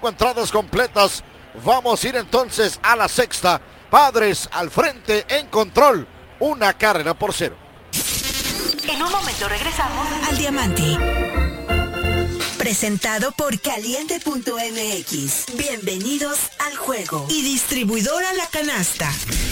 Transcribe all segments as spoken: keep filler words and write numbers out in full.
cinco entradas completas. Vamos a ir entonces a la sexta. Padres al frente en control. Una carrera por cero. En un momento regresamos al Diamante. Presentado por Caliente punto M X. Bienvenidos al juego. Y distribuidora La Canasta.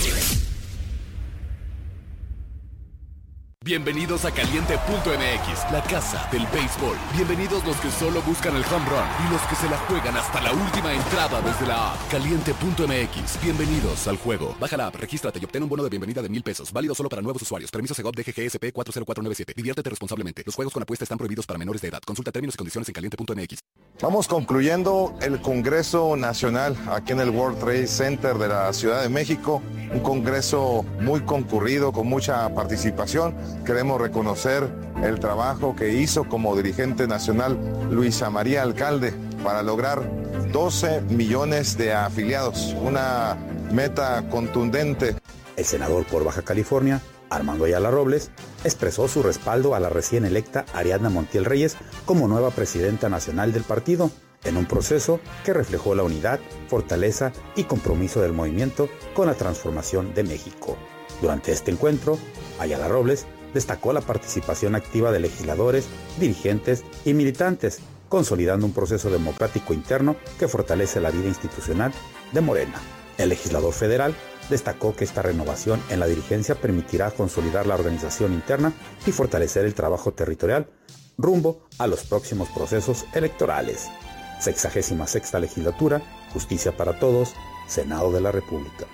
Bienvenidos a Caliente punto M X, la casa del béisbol. Bienvenidos los que solo buscan el home run y los que se la juegan hasta la última entrada desde la app. Caliente punto M X, bienvenidos al juego. Baja la app, regístrate y obtén un bono de bienvenida de mil pesos. Válido solo para nuevos usuarios. Permiso Segov D G G S P cuatro cero cuatro nueve siete. Diviértete responsablemente. Los juegos con apuesta están prohibidos para menores de edad. Consulta términos y condiciones en Caliente punto M X. Vamos concluyendo el Congreso Nacional aquí en el World Trade Center de la Ciudad de México. Un congreso muy concurrido, con mucha participación. Queremos reconocer el trabajo que hizo como dirigente nacional Luisa María Alcalde para lograr doce millones de afiliados. Una meta contundente. El senador por Baja California, Armando Ayala Robles, expresó su respaldo a la recién electa Ariadna Montiel Reyes como nueva presidenta nacional del partido, en un proceso que reflejó la unidad, fortaleza y compromiso del movimiento con la transformación de México. Durante este encuentro, Ayala Robles destacó la participación activa de legisladores, dirigentes y militantes, consolidando un proceso democrático interno que fortalece la vida institucional de Morena. El legislador federal destacó que esta renovación en la dirigencia permitirá consolidar la organización interna y fortalecer el trabajo territorial rumbo a los próximos procesos electorales. Sexagésima sexta legislatura, Justicia para Todos, Senado de la República.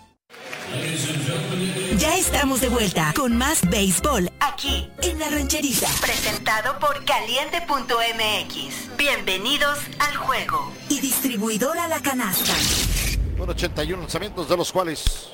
Ya estamos de vuelta con más béisbol aquí en La Rancherita. Presentado por Caliente punto M X. Bienvenidos al juego. Y distribuidora La Canasta. Con ochenta y uno lanzamientos, de los cuales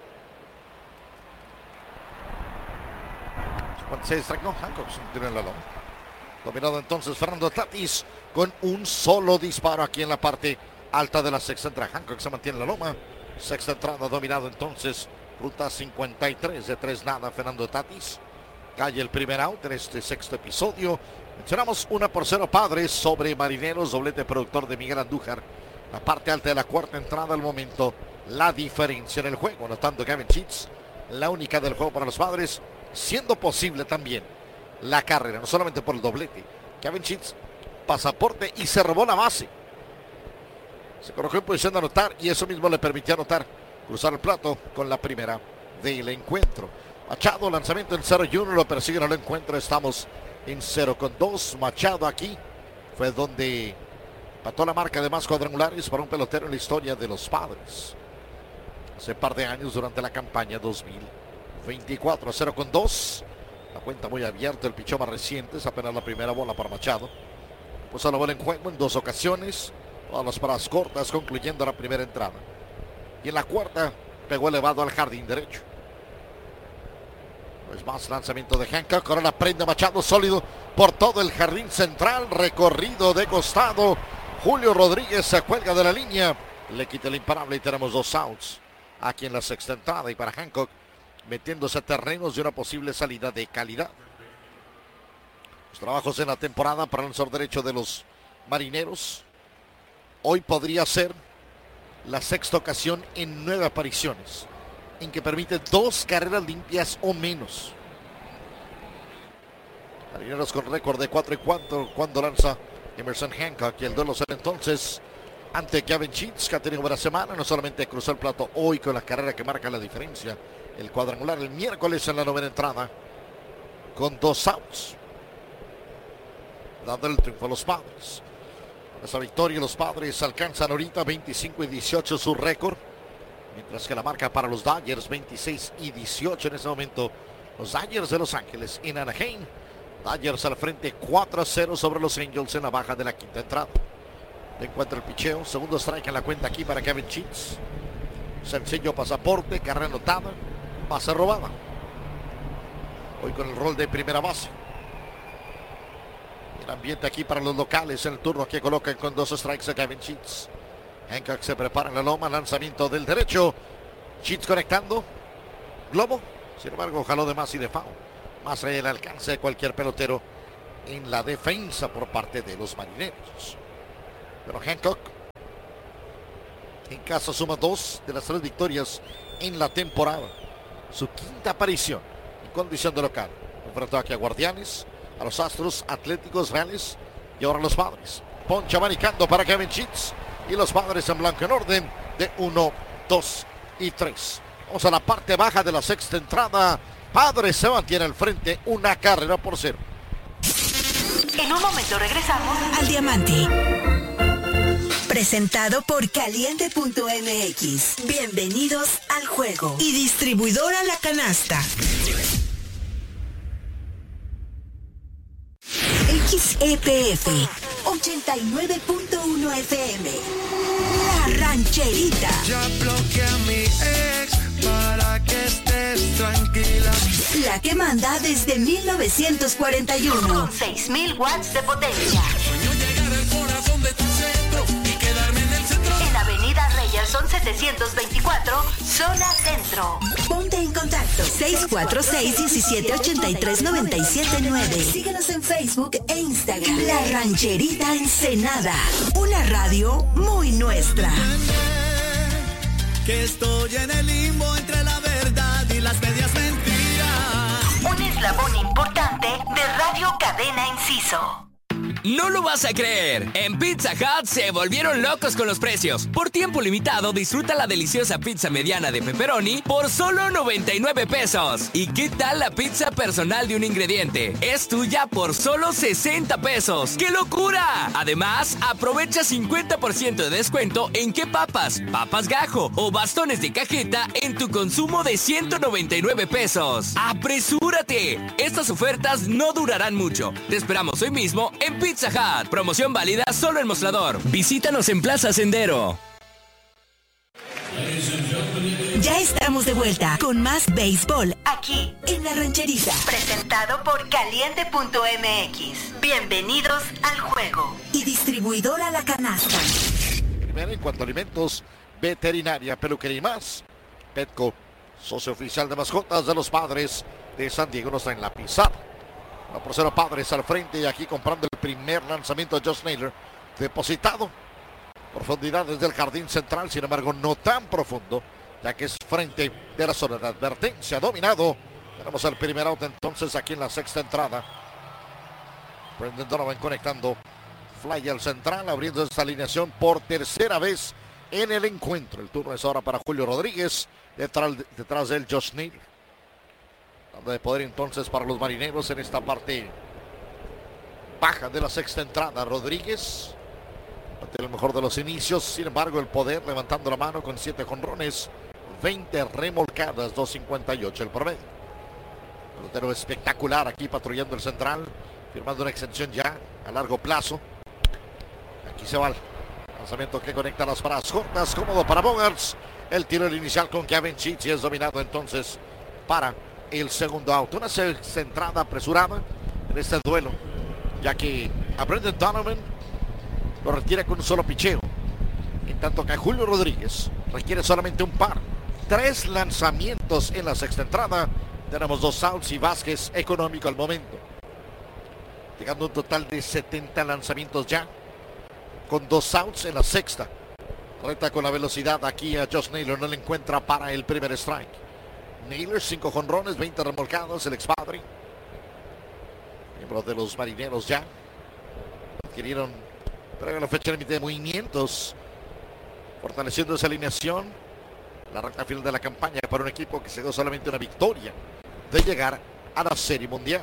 cincuenta y seis strike, no, Hancock tiene la loma. Dominado entonces Fernando Tatis con un solo disparo aquí en la parte alta de la sexta entrada. Hancock se mantiene en la loma. Sexta entrada, dominado entonces. Ruta cincuenta y tres, de tres nada, Fernando Tatis. Cae el primer out en este sexto episodio. Mencionamos una por cero Padres sobre Marineros, doblete productor de Miguel Andújar. La parte alta de la cuarta entrada al momento. La diferencia en el juego, anotando Gavin Sheets, la única del juego para los Padres, siendo posible también la carrera, no solamente por el doblete. Gavin Sheets, pasaporte y se robó la base. Se colocó en posición de anotar y eso mismo le permitió anotar, cruzar el plato con la primera del encuentro. Machado, lanzamiento en cero y uno, lo persigue, no lo encuentra. Estamos en cero con dos. Machado aquí fue donde pató la marca de más cuadrangulares para un pelotero en la historia de los Padres. Hace par de años durante la campaña dos mil veinticuatro. A cero con dos. La cuenta muy abierta, el pichón más reciente. Es apenas la primera bola para Machado. Pues a la bola en juego en dos ocasiones. Todas las paradas cortas, concluyendo la primera entrada. Y en la cuarta pegó elevado al jardín derecho. Pues más lanzamiento de Hancock. Ahora la prende Machado, sólido por todo el jardín central. Recorrido de costado. Julio Rodríguez se cuelga de la línea. Le quita el imparable y tenemos dos outs aquí en la sexta entrada. Y para Hancock, metiéndose a terrenos de una posible salida de calidad. Los trabajos en la temporada para el lanzador derecho de los Marineros. Hoy podría ser la sexta ocasión en nueve apariciones en que permite dos carreras limpias o menos. Marineros con récord de cuatro y cuatro cuando lanza Emerson Hancock, y el duelo será entonces ante Gavin Sheets, que ha tenido buena semana. No solamente cruzó el plato hoy con la carrera que marca la diferencia, el cuadrangular el miércoles en la novena entrada con dos outs, dando el triunfo a los Padres. Con esa victoria los Padres alcanzan ahorita veinticinco y dieciocho su récord, mientras que la marca para los Dodgers veintiséis y dieciocho en ese momento. Los Dodgers de Los Ángeles en Anaheim. Dodgers al frente cuatro a cero sobre los Angels en la baja de la quinta entrada. Encuentra el picheo, segundo strike en la cuenta aquí para Gavin Sheets. Sencillo pasaporte, carrera anotada, base robada. Hoy con el rol de primera base. El ambiente aquí para los locales en el turno que colocan con dos strikes a Gavin Sheets. Hancock se prepara en la loma, lanzamiento del derecho. Sheets conectando. Globo, sin embargo, jaló de más y de foul. Más allá del alcance de cualquier pelotero en la defensa por parte de los Marineros. Pero Hancock En casa suma dos de las tres victorias en la temporada. Su quinta aparición en condición de local. Enfrentó aquí a Guardianes, a los Astros, Atléticos Reales y ahora a los Padres. Poncha abanicando para Kevin Sheets y los Padres en blanco en orden de uno, dos y tres. Vamos a la parte baja de la sexta entrada. Padres se mantiene al frente, una carrera por cero. En un momento regresamos al Diamante. Presentado por Caliente punto M X. Bienvenidos al juego. Y distribuidora La Canasta. X E P F ochenta y nueve punto uno F M. La Rancherita. Ya bloqueé a mi ex para que estés tranquila. La que manda desde mil novecientos cuarenta y uno. Con seis mil watts de potencia. Sueño llegar al corazón de tu centro y quedarme en el centro. En Avenida Reyerson setecientos veinticuatro, zona centro. Ponte en contacto seis cuatro seis, diecisiete ochenta y tres, noventa y siete nueve. Síguenos en Facebook e Instagram. La Rancherita Ensenada. Una radio muy nuestra. Que estoy en el limbo entre la verdad y las medias mentiras. Un eslabón importante de Radio Cadena Inciso. No lo vas a creer. En Pizza Hut se volvieron locos con los precios. Por tiempo limitado, disfruta la deliciosa pizza mediana de pepperoni por solo noventa y nueve pesos. ¿Y qué tal la pizza personal de un ingrediente? Es tuya por solo sesenta pesos. ¡Qué locura! Además, aprovecha cincuenta por ciento de descuento en qué papas, papas gajo o bastones de cajeta en tu consumo de ciento noventa y nueve pesos. ¡Apresúrate! Estas ofertas no durarán mucho. Te esperamos hoy mismo en Pizza Hut. Promoción válida solo en Mostrador. Visítanos en Plaza Sendero. Ya estamos de vuelta con más béisbol aquí en La Rancherita. Presentado por Caliente punto M X. Bienvenidos al juego. Y distribuidora La Canasta. Primero, en cuanto a alimentos, veterinaria, peluquería y más. Petco, socio oficial de mascotas de los Padres de San Diego, nos traen la pizarra. uno por cero Padres al frente y aquí comprando el primer lanzamiento de Josh Naylor. Depositado. Profundidad desde el jardín central, sin embargo no tan profundo, ya que es frente de la zona de advertencia. Dominado. Tenemos el primer out entonces aquí en la sexta entrada. Brendan Donovan conectando. Fly al central, abriendo esta alineación por tercera vez en el encuentro. El turno es ahora para Julio Rodríguez. Detrás, detrás de él Josh Naylor. De poder entonces para los marineros en esta parte baja de la sexta entrada. Rodríguez no tiene el mejor de los inicios, sin embargo el poder levantando la mano con siete jonrones, veinte remolcadas, dos cincuenta y ocho el promedio. Pelotero espectacular aquí patrullando el central, firmando una extensión ya a largo plazo. Aquí se va el lanzamiento que conecta las paradas cortas, cómodo para Bogaerts. El tiro inicial con Kevin Sheets y es dominado entonces para el segundo out. Una entrada apresurada en este duelo, ya que a Brendan Donovan lo retira con un solo picheo, en tanto que a Julio Rodríguez requiere solamente un par. Tres lanzamientos en la sexta entrada. Tenemos dos outs y Vázquez económico al momento, llegando a un total de setenta lanzamientos ya, con dos outs en la sexta. Reta con la velocidad aquí a Josh Naylor, no le encuentra para el primer strike. Naylor, cinco jonrones, veinte remolcados, el expadre. Miembros de los marineros ya adquirieron previo a la fecha límite de movimientos, fortaleciendo esa alineación. La recta final de la campaña para un equipo que se dio solamente una victoria de llegar a la Serie Mundial.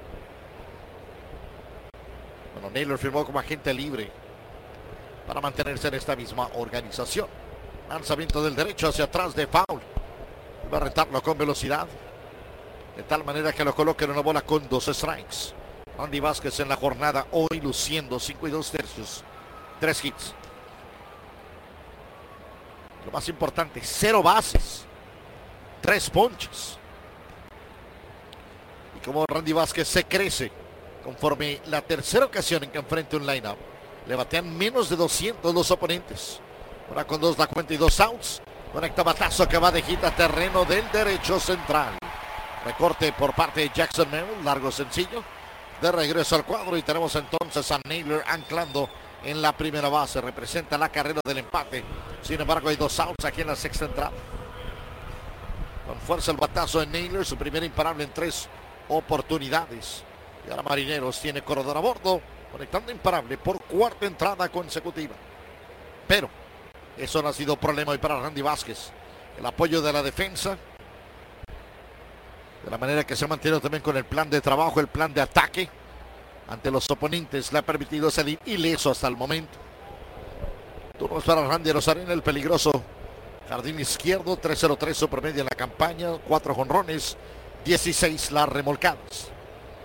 Bueno, Naylor firmó como agente libre para mantenerse en esta misma organización. Lanzamiento del derecho hacia atrás de foul. Va a retarlo con velocidad, de tal manera que lo coloque en una bola con dos strikes. Randy Vázquez en la jornada hoy luciendo cinco y dos tercios, tres hits. Lo más importante, cero bases, tres ponches. Y como Randy Vázquez se crece conforme la tercera ocasión en que enfrente un line-up, le batean menos de doscientos los oponentes. Ahora con dos la cuenta y dos outs. Conecta batazo que va de hit a terreno del derecho central. Recorte por parte de Jackson Merrill, largo sencillo. De regreso al cuadro y tenemos entonces a Naylor anclando en la primera base. Representa la carrera del empate. Sin embargo, hay dos outs aquí en la sexta entrada. Con fuerza el batazo de Naylor, su primer imparable en tres oportunidades. Y ahora Marineros tiene corredor a bordo, conectando imparable por cuarta entrada consecutiva. Pero eso no ha sido problema hoy para Randy Vázquez. El apoyo de la defensa, de la manera que se ha mantenido también con el plan de trabajo, el plan de ataque ante los oponentes, le ha permitido salir ileso hasta el momento. Turnos para Randy Arozarena, el peligroso jardín izquierdo. Tres cero tres su promedio en la campaña, cuatro jonrones, dieciséis las remolcadas.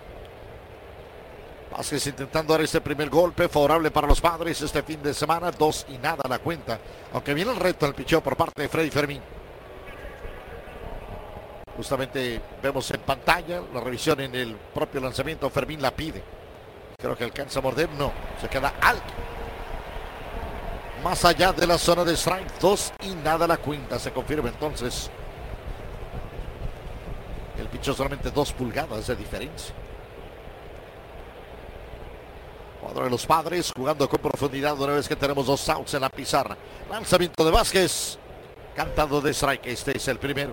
Vázquez intentando dar ese primer golpe favorable para los Padres este fin de semana. Dos y nada la cuenta, aunque viene el reto al picheo por parte de Freddy Fermín. Justamente vemos en pantalla la revisión en el propio lanzamiento. Fermín la pide. Creo que alcanza a morder. No, se queda alto. Más allá de la zona de strike. Dos y nada la cuenta. Se confirma entonces. El picheo solamente dos pulgadas de diferencia. Cuadro de los Padres jugando con profundidad una vez que tenemos dos outs en la pizarra. Lanzamiento de Vázquez. Cantado de strike. Este es el primero.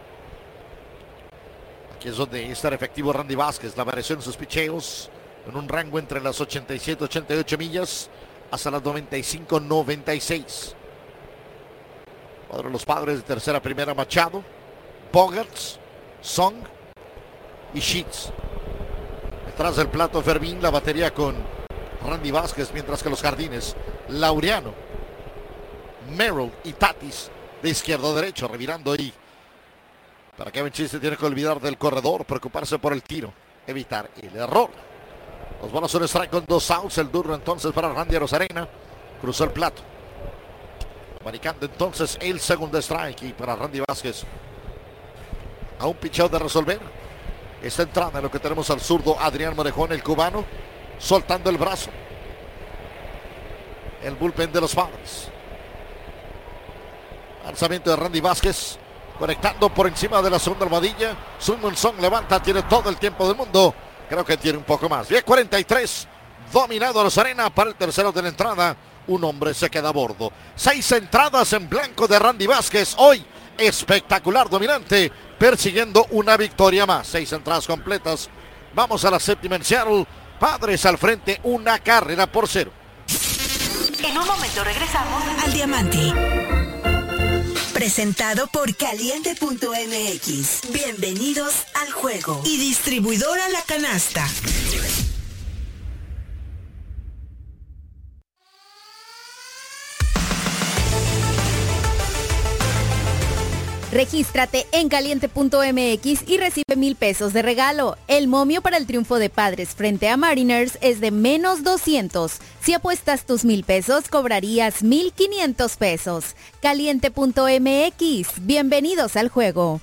Aquí es donde está el efectivo Randy Vázquez. La variación en sus picheos en un rango entre las ochenta y siete ochenta y ocho millas hasta las noventa y cinco noventa y seis. Cuadro de los Padres de tercera a primera: Machado, Bogaerts, Song y Sheets. Detrás del plato Fermín, la batería con Randy Vázquez, mientras que los jardines Laureano, Merrill y Tatis de izquierdo a derecho, revirando ahí. Para Kevin Chiste tiene que olvidar del corredor, preocuparse por el tiro, evitar el error. Los bolas son strike con dos outs. El duro entonces para Randy Arozarena. Cruzó el plato. Maricando entonces el segundo strike. Y para Randy Vázquez, a un picheo de resolver esta entrada en lo que tenemos al zurdo Adrián Morejón, el cubano, soltando el brazo. El bullpen de los Padres. Lanzamiento de Randy Vázquez, conectando por encima de la segunda almohadilla. Sun Song levanta, tiene todo el tiempo del mundo. Creo que tiene un poco más. diez cuarenta y tres. Dominado Arozarena para el tercero de la entrada. Un hombre se queda a bordo. Seis entradas en blanco de Randy Vázquez. Hoy espectacular, dominante, persiguiendo una victoria más. Seis entradas completas. Vamos a la séptima en Seattle. Padres al frente, una carrera por cero. En un momento regresamos al Diamante. Presentado por Caliente punto M X. Bienvenidos al juego. Y distribuidora La Canasta. Regístrate en Caliente punto M X y recibe mil pesos de regalo. El momio para el triunfo de Padres frente a Mariners es de menos doscientos. Si apuestas tus mil pesos, cobrarías mil quinientos pesos. Caliente punto M X. Bienvenidos al juego.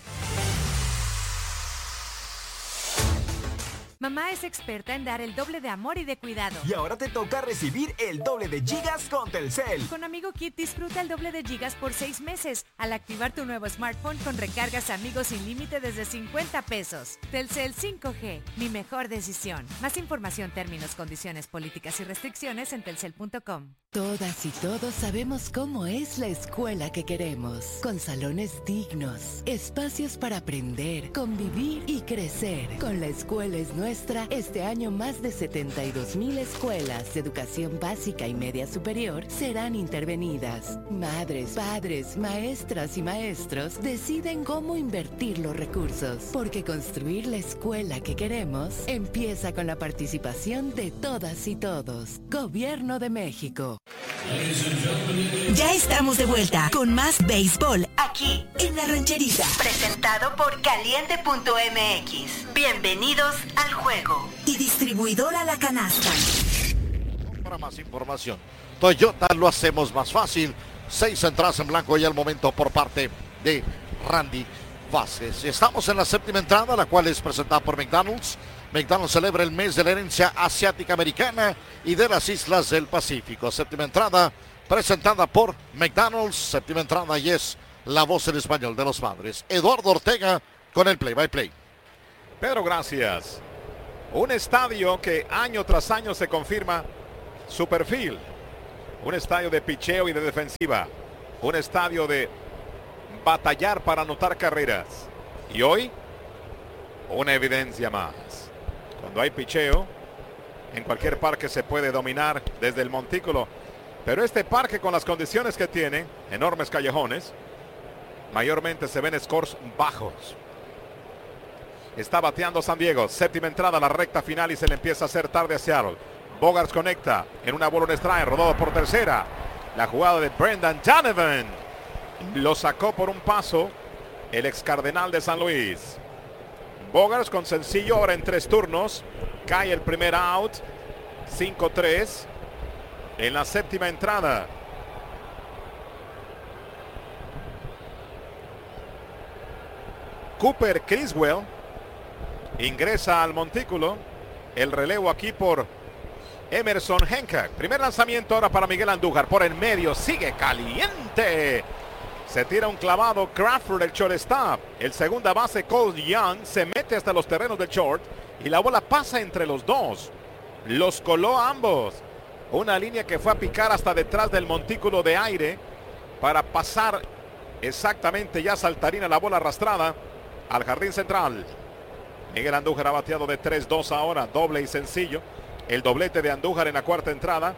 Mamá es experta en dar el doble de amor y de cuidado. Y ahora te toca recibir el doble de gigas con Telcel. Con Amigo Kit disfruta el doble de gigas por seis meses al activar tu nuevo smartphone con recargas Amigos sin límite desde cincuenta pesos. Telcel cinco G, mi mejor decisión. Más información, términos, condiciones, políticas y restricciones en telcel punto com. Todas y todos sabemos cómo es la escuela que queremos, con salones dignos, espacios para aprender, convivir y crecer. Con La Escuela es Nuestra, este año más de setenta y dos mil escuelas de educación básica y media superior serán intervenidas. Madres, padres, maestras y maestros deciden cómo invertir los recursos, porque construir la escuela que queremos empieza con la participación de todas y todos. Gobierno de México. Ya estamos de vuelta con más béisbol aquí en La Rancherita. Presentado por Caliente punto M X. Bienvenidos al juego. Y distribuidora La Canasta. Para más información, Toyota lo hacemos más fácil. Seis entradas en blanco y al momento por parte de Randy Vázquez. Estamos en la séptima entrada, la cual es presentada por McDonald's. McDonald's celebra el mes de la herencia asiática americana y de las islas del Pacífico. Séptima entrada presentada por McDonald's. Séptima entrada y es la voz en español de los Padres. Eduardo Ortega con el play-by-play. Pedro, gracias. Un estadio que año tras año se confirma su perfil Un estadio de picheo y de defensiva. Un estadio de batallar para anotar carreras. Y hoy, una evidencia más. Cuando hay picheo, en cualquier parque se puede dominar desde el montículo. Pero este parque, con las condiciones que tiene, enormes callejones, mayormente se ven scores bajos. Está bateando San Diego. Séptima entrada, la recta final, y se le empieza a hacer tarde a Seattle. Bogaerts conecta en una bola, un strike, rodado por tercera. La jugada de Brendan Donovan. Lo sacó por un paso el ex cardenal de San Luis. Bogaerts con sencillo, ahora en tres turnos. Cae el primer out. cinco tres. En la séptima entrada. Cooper Criswell ingresa al montículo. El relevo aquí por Emerson Hancock. Primer lanzamiento ahora para Miguel Andújar. Por en medio, sigue caliente. Se tira un clavado Crawford, el shortstop. El segunda base Cole Young se mete hasta los terrenos del short y la bola pasa entre los dos. Los coló a ambos. Una línea que fue a picar hasta detrás del montículo de aire para pasar exactamente ya saltarina la bola arrastrada al jardín central. Miguel Andújar ha bateado de tres dos ahora, doble y sencillo. El doblete de Andújar en la cuarta entrada.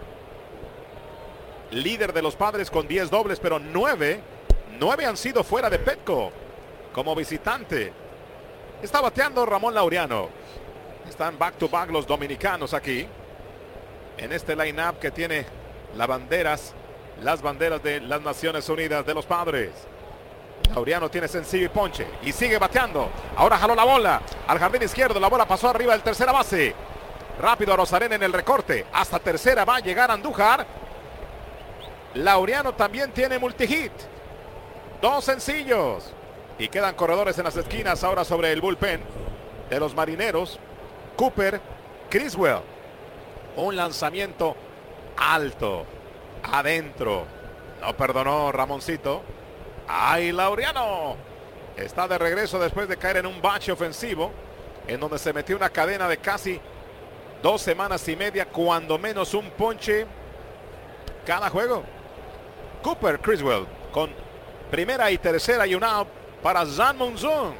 Líder de los Padres con diez dobles, pero nueve, nueve han sido fuera de Petco como visitante. Está bateando Ramón Laureano. Están back to back los dominicanos aquí en este line-up que tiene las banderas, las banderas de las Naciones Unidas de los Padres. Laureano tiene sencillo y ponche y sigue bateando. Ahora jaló la bola al jardín izquierdo. La bola pasó arriba del tercera base. Rápido a Rosarena en el recorte. Hasta tercera va a llegar Andújar. Laureano también tiene multihit. Dos sencillos. Y quedan corredores en las esquinas ahora sobre el bullpen de los Marineros. Cooper Criswell. Un lanzamiento alto. Adentro. No perdonó Ramoncito. ¡Ay, Laureano! Está de regreso después de caer en un bache ofensivo en donde se metió una cadena de casi dos semanas y media, cuando menos un ponche cada juego. Cooper Criswell con primera y tercera y un out para Zan Monzon.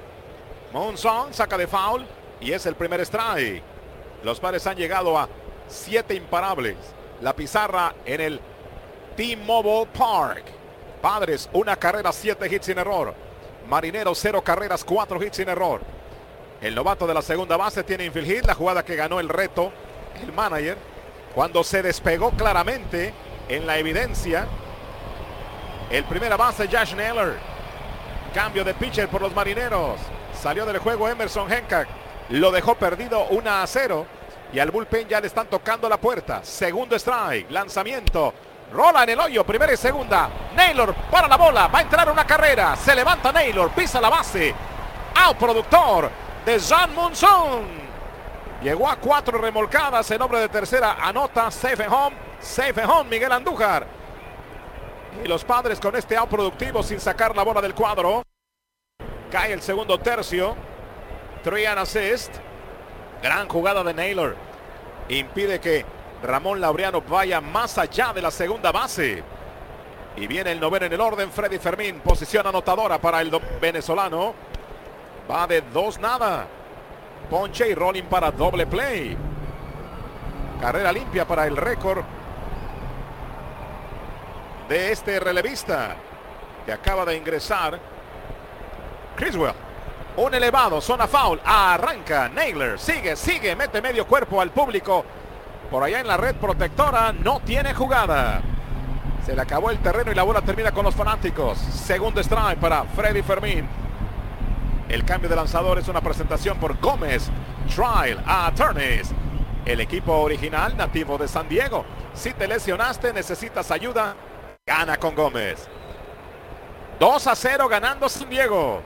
Monzon saca de foul y es el primer strike. Los Padres han llegado a siete imparables. La pizarra en el T-Mobile Park. Padres, una carrera, siete hits sin error. Marineros, cero carreras, cuatro hits sin error. El novato de la segunda base tiene infield hit, la jugada que ganó el reto el manager cuando se despegó claramente en la evidencia. El primera base, Josh Naylor. Cambio de pitcher por los Marineros. Salió del juego Emerson Hancock. Lo dejó perdido uno a cero. Y al bullpen ya le están tocando la puerta. Segundo strike, lanzamiento. Rola en el hoyo, primera y segunda. Naylor para la bola, va a entrar una carrera. Se levanta Naylor, pisa la base. Out productor de Zan Monzon. Llegó a cuatro remolcadas. El hombre de tercera anota. Safe and home, safe and home Miguel Andújar. Y los Padres con este out productivo sin sacar la bola del cuadro. Cae el segundo tercio. Three and assist. Gran jugada de Naylor. Impide que Ramón Laureano vaya más allá de la segunda base. Y viene el noveno en el orden. Freddy Fermín, posición anotadora para el venezolano. Va de dos nada. Ponche y rolling para doble play. Carrera limpia para el récord de este relevista que acaba de ingresar. Criswell. Un elevado, zona foul. Arranca Naylor. Sigue, sigue. Mete medio cuerpo al público. Por allá en la red protectora no tiene jugada. Se le acabó el terreno y la bola termina con los fanáticos. Segundo strike para Freddy Fermín. El cambio de lanzador es una presentación por Gómez Trial Attorneys. El equipo original nativo de San Diego. Si te lesionaste, necesitas ayuda, gana con Gómez. dos a cero ganando San Diego.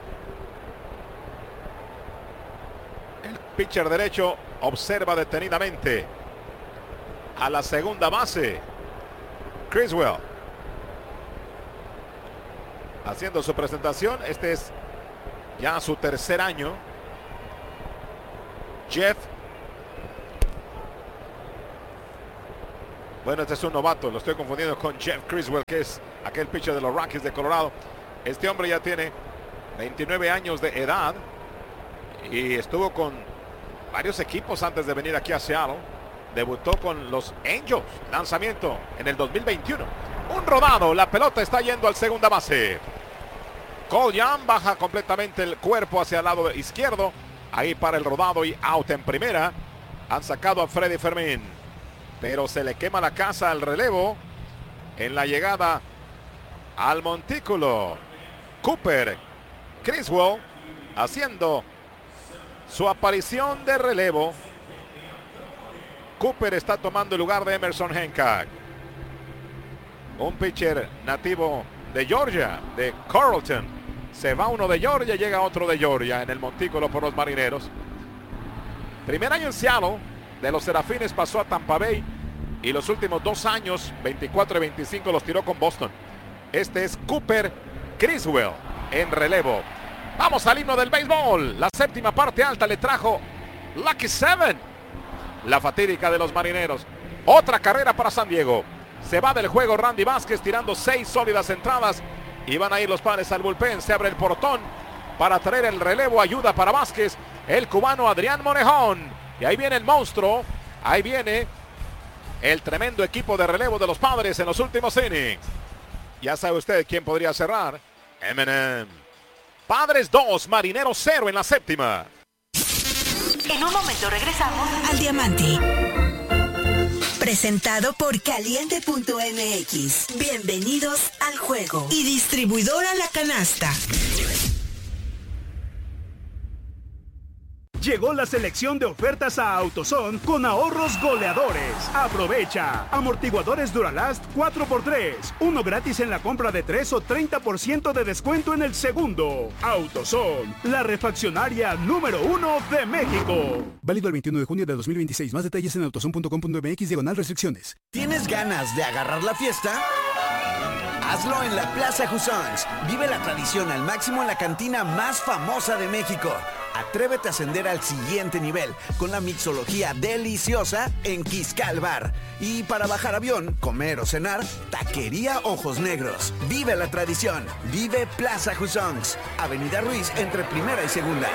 El pitcher derecho observa detenidamente a la segunda base. Criswell haciendo su presentación. Este es ya su tercer año. Jeff Bueno, este es un novato, lo estoy confundiendo con Jeff Criswell, que es aquel pitcher de los Rockies de Colorado. Este hombre ya tiene veintinueve años de edad y estuvo con varios equipos antes de venir aquí a Seattle. Debutó con los Angels, lanzamiento en el dos mil veintiuno. Un rodado, la pelota está yendo al segunda base. Cole Young baja completamente el cuerpo hacia el lado izquierdo. Ahí para el rodado y out en primera. Han sacado a Freddy Fermín, pero se le quema la casa al relevo en la llegada al montículo. Cooper Criswell haciendo su aparición de relevo. Cooper está tomando el lugar de Emerson Hancock, un pitcher nativo de Georgia, de Carrollton. Se va uno de Georgia, llega otro de Georgia en el montículo por los Marineros. Primer año en Seattle de los Serafines, pasó a Tampa Bay y los últimos dos años, veinticuatro y veinticinco, los tiró con Boston. Este es Cooper Criswell en relevo. Vamos al himno del béisbol. La séptima parte alta le trajo Lucky Seven, la fatídica de los Marineros. Otra carrera para San Diego. Se va del juego Randy Vázquez tirando seis sólidas entradas y van a ir los Padres al bullpen. Se abre el portón para traer el relevo. Ayuda para Vázquez, el cubano Adrián Morejón. Y ahí viene el monstruo. Ahí viene el tremendo equipo de relevo de los Padres en los últimos innings. Ya sabe usted quién podría cerrar. Eminem. Padres dos, Marineros cero en la séptima. En un momento regresamos al Diamante. Presentado por Caliente punto M X. Bienvenidos al juego. Y distribuidora La Canasta. Llegó la selección de ofertas a AutoZone con ahorros goleadores. Aprovecha. Amortiguadores Duralast cuatro por tres. Uno gratis en la compra de tres o treinta por ciento de descuento en el segundo. AutoZone, la refaccionaria número uno de México. Válido el veintiuno de junio de dos mil veintiséis. Más detalles en autozone punto com punto m x diagonal restricciones. ¿Tienes ganas de agarrar la fiesta? Hazlo en la Plaza Jusons. Vive la tradición al máximo en la cantina más famosa de México. Atrévete a ascender al siguiente nivel con la mixología deliciosa en Quiscal Bar. Y para bajar avión, comer o cenar, Taquería Ojos Negros. Vive la tradición. Vive Plaza Jusons. Avenida Ruiz entre primera y segunda.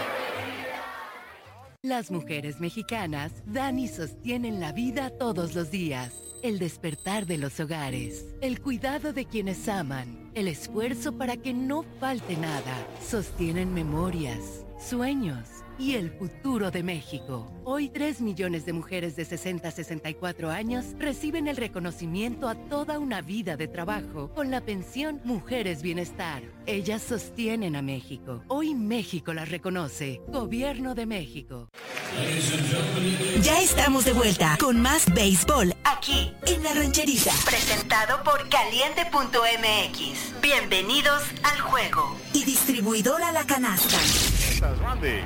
Las mujeres mexicanas dan y sostienen la vida todos los días. El despertar de los hogares, el cuidado de quienes aman, el esfuerzo para que no falte nada. Sostienen memorias, sueños y el futuro de México. Hoy tres millones de mujeres de sesenta a sesenta y cuatro años reciben el reconocimiento a toda una vida de trabajo con la pensión Mujeres Bienestar. Ellas sostienen a México. Hoy México las reconoce. Gobierno de México. Ya estamos de vuelta con más béisbol aquí en La Rancherita. Presentado por Caliente punto M X. Bienvenidos al juego. Y distribuidora La Canasta. Randy.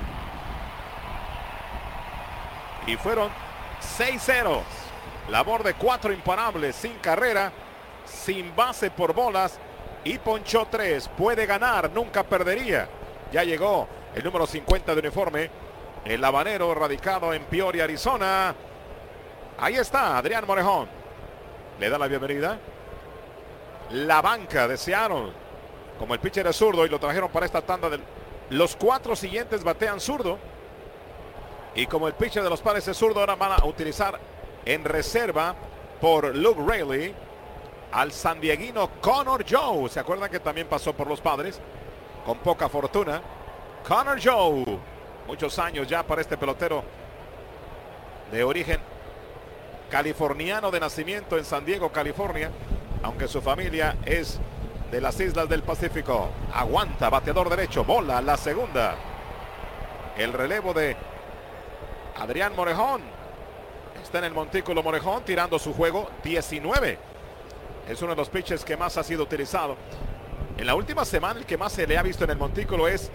Y fueron seis ceros. Labor de cuatro imparables, sin carrera, sin base por bolas y ponchó tres. Puede ganar, nunca perdería. Ya llegó el número cincuenta de uniforme, el habanero radicado en Peoria, Arizona. Ahí está Adrián Morejón. Le da la bienvenida. La banca de Seattle, como el pitcher es zurdo y lo trajeron para esta tanda. De los cuatro siguientes batean zurdo. Y como el pitcher de los Padres es zurdo, ahora van a utilizar en reserva por Luke Raley al sandieguino Connor Joe. ¿Se acuerdan que también pasó por los Padres? Con poca fortuna. Connor Joe. Muchos años ya para este pelotero de origen californiano de nacimiento en San Diego, California. Aunque su familia es de las Islas del Pacífico. Aguanta, bateador derecho. Bola, la segunda. El relevo de Adrián Morejón. Está en el montículo Morejón tirando su juego diecinueve. Es uno de los pitches que más ha sido utilizado. En la última semana el que más se le ha visto en el montículo es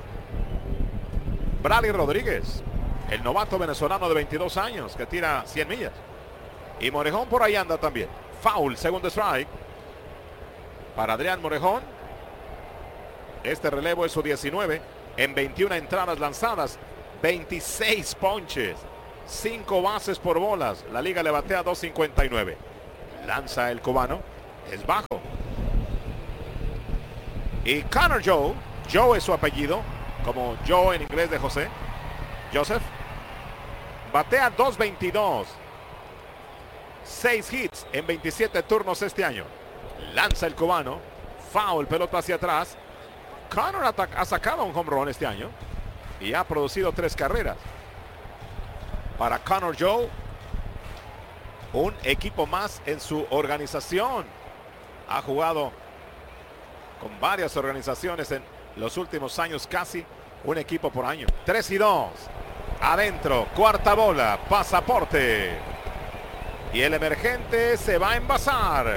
Bradley Rodríguez, el novato venezolano de veintidós años que tira cien millas. Y Morejón por ahí anda también. Foul, segundo strike para Adrián Morejón. Este relevo es su diecinueve en veintiuna entradas lanzadas. veintiséis ponches. cinco bases por bolas. La liga le batea dos cincuenta y nueve. Lanza el cubano. Es bajo. Y Connor Joe. Joe es su apellido. Como Joe en inglés de José. Joseph. Batea dos veintidós. seis hits en veintisiete turnos este año. Lanza el cubano. Foul, pelota hacia atrás. Connor ha sacado un home run este año. Y ha producido tres carreras. Para Connor Joe, un equipo más en su organización. Ha jugado con varias organizaciones en los últimos años, casi un equipo por año. tres y dos. Adentro, cuarta bola, pasaporte. Y el emergente se va a envasar.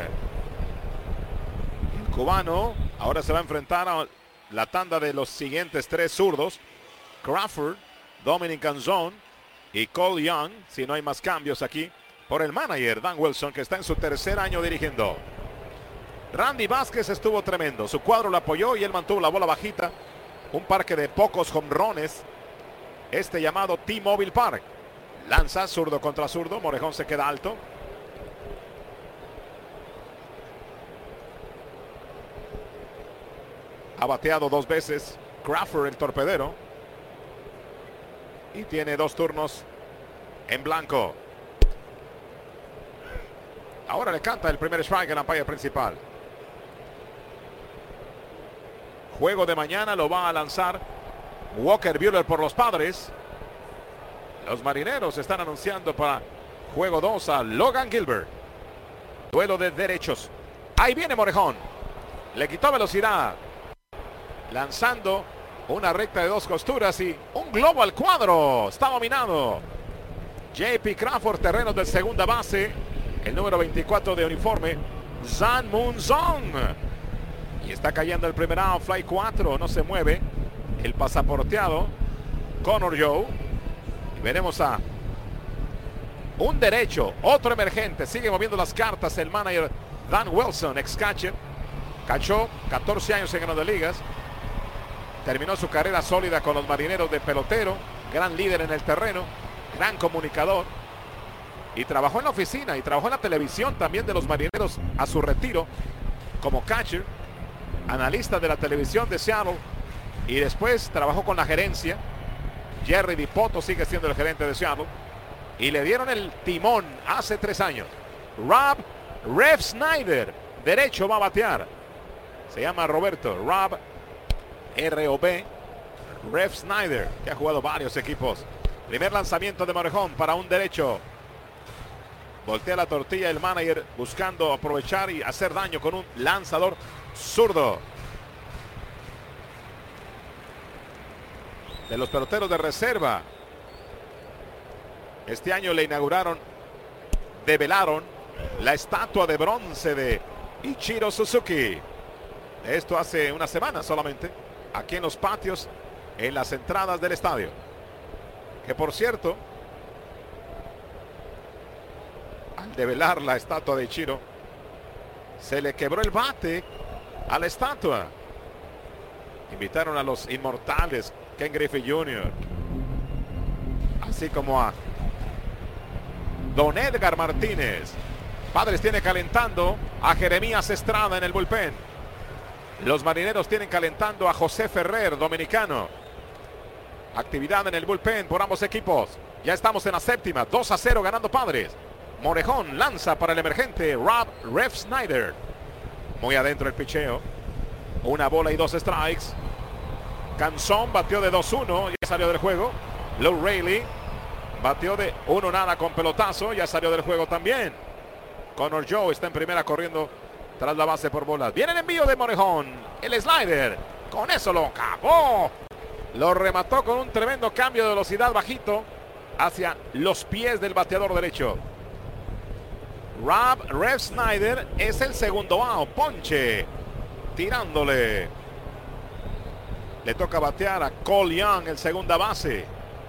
El cubano ahora se va a enfrentar a la tanda de los siguientes tres zurdos. Crawford, Dominic Canzón y Cole Young, si no hay más cambios aquí, por el manager Dan Wilson, que está en su tercer año dirigiendo. Randy Vázquez estuvo tremendo. Su cuadro lo apoyó y él mantuvo la bola bajita. Un parque de pocos jonrones. Este llamado T-Mobile Park. Lanza zurdo contra zurdo. Morejón se queda alto. Ha bateado dos veces Crawford, el torpedero. Y tiene dos turnos en blanco. Ahora le canta el primer strike en la palla principal. Juego de mañana lo va a lanzar Walker Buehler por los Padres. Los Marineros están anunciando para juego dos a Logan Gilbert. Duelo de derechos. Ahí viene Morejón. Le quitó velocidad. Lanzando una recta de dos costuras y un globo al cuadro. Está dominado. J P Crawford, terreno de segunda base. El número veinticuatro de uniforme, Zan Moon Song. Y está cayendo el primer out, fly cuatro, no se mueve. El pasaporteado, Connor Joe. Y veremos a un derecho, otro emergente. Sigue moviendo las cartas el manager Dan Wilson, ex catcher. Cachó catorce años en Grandes Ligas. Terminó su carrera sólida con los Marineros de pelotero. Gran líder en el terreno, gran comunicador. Y trabajó en la oficina y trabajó en la televisión también de los Marineros a su retiro como catcher, analista de la televisión de Seattle, y después trabajó con la gerencia. Jerry Dipoto sigue siendo el gerente de Seattle y le dieron el timón hace tres años. Rob Refsnyder, derecho, va a batear. Se llama Roberto Rob R O B Refsnyder, que ha jugado varios equipos. Primer lanzamiento de Morejón para un derecho. Voltea la tortilla el manager buscando aprovechar y hacer daño con un lanzador zurdo. De los peloteros de reserva. Este año le inauguraron, develaron la estatua de bronce de Ichiro Suzuki. Esto hace una semana solamente. Aquí en los patios, en las entradas del estadio. Que por cierto, al develar la estatua de Ichiro, se le quebró el bate a la estatua. Invitaron a los inmortales Ken Griffey junior, así como a Don Edgar Martínez. Padres tiene calentando a Jeremías Estrada en el bullpen. Los Marineros tienen calentando a José Ferrer, dominicano. Actividad en el bullpen por ambos equipos. Ya estamos en la séptima, dos a cero ganando Padres. Morejón lanza para el emergente Rob Refsnyder. Muy adentro el picheo. Una bola y dos strikes. Canzón batió de dos uno, ya salió del juego. Lou Rayleigh batió de uno nada con pelotazo, ya salió del juego también. Connor Joe está en primera corriendo tras la base por bolas. Viene el envío de Morejón. El slider. Con eso lo acabó. Lo remató con un tremendo cambio de velocidad bajito hacia los pies del bateador derecho. Rob Refsnyder es el segundo out. Ponche. Tirándole. Le toca batear a Cole Young, el segunda base.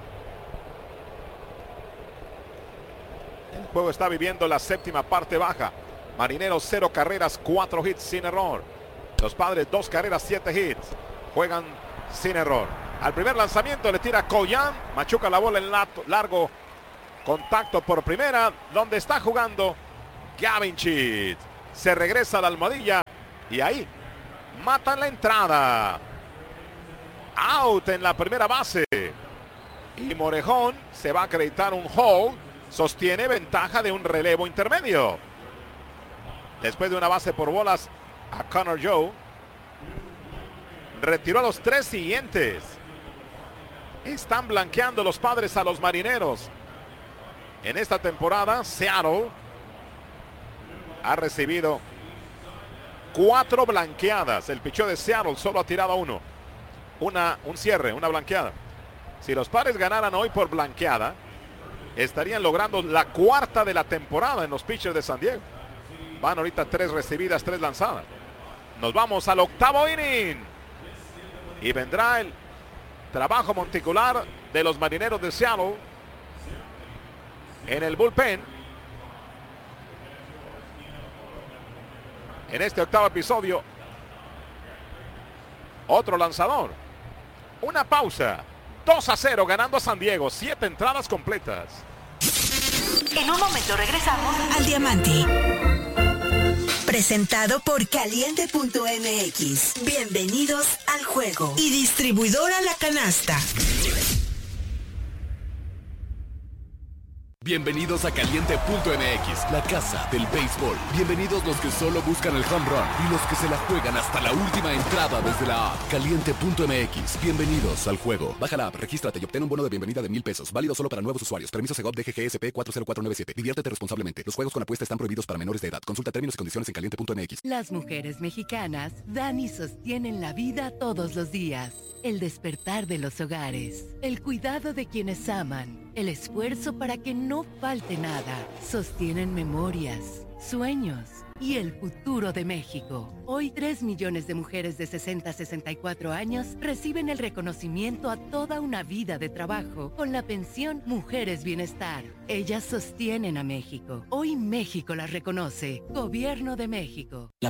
El juego está viviendo la séptima parte baja. Marineros cero carreras, cuatro hits sin error. Los Padres dos carreras, siete hits. Juegan sin error. Al primer lanzamiento le tira Cole Young. Machuca la bola en largo Contacto por primera, donde está jugando Gavin Cheat. Se regresa a la almohadilla y ahí matan la entrada. Out en la primera base. Y Morejón se va a acreditar un hold. Sostiene ventaja de un relevo intermedio. Después de una base por bolas a Connor Joe. Retiró a los tres siguientes. Están blanqueando los Padres a los Marineros. En esta temporada, Seattle ha recibido cuatro blanqueadas. El picheo de Seattle solo ha tirado uno. Una, un cierre, una blanqueada. Si los Padres ganaran hoy por blanqueada, estarían logrando la cuarta de la temporada en los pitchers de San Diego. Van ahorita tres recibidas, tres lanzadas. Nos vamos al octavo inning. Y vendrá el trabajo monticular de los Marineros de Seattle en el bullpen. En este octavo episodio, otro lanzador. Una pausa. dos a cero ganando a San Diego. Siete entradas completas. En un momento regresamos al Diamante. Presentado por Caliente punto M X. Bienvenidos al juego. Y distribuidora La Canasta. Bienvenidos a Caliente punto M X, la casa del béisbol. Bienvenidos los que solo buscan el home run y los que se la juegan hasta la última entrada desde la app. Caliente punto M X, bienvenidos al juego. Baja la app, regístrate y obtén un bono de bienvenida de mil pesos. Válido solo para nuevos usuarios. Permiso Segov D G G S P cuatro cero cuatro nueve siete. Diviértete responsablemente. Los juegos con apuesta están prohibidos para menores de edad. Consulta términos y condiciones en Caliente punto M X. Las mujeres mexicanas dan y sostienen la vida todos los días. El despertar de los hogares, el cuidado de quienes aman, el esfuerzo para que no falte nada. Sostienen memorias, sueños y el futuro de México. Hoy, tres millones de mujeres de sesenta a sesenta y cuatro años reciben el reconocimiento a toda una vida de trabajo con la pensión Mujeres Bienestar. Ellas sostienen a México. Hoy México las reconoce. Gobierno de México. La